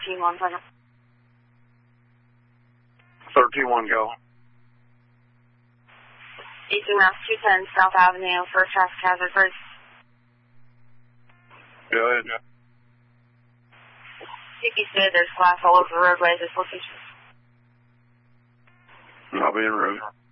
13-1, pleasure. 13-1, go. Eastern Mass 210 South Avenue for traffic hazard first. Go ahead. CPC, there's glass all over the roadway at this location. I'll be en route.